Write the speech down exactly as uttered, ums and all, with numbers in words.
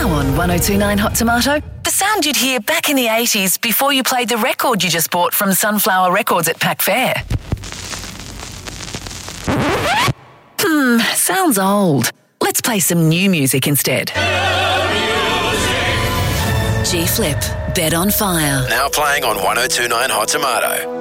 Now on one oh two nine Hot Tomato, the sound you'd hear back in the eighties before you played the record you just bought from Sunflower Records at Pack Fair. Hmm, sounds old. Let's play some new music instead. G-Flip, Bed on Fire. Now playing on one oh two nine Hot Tomato.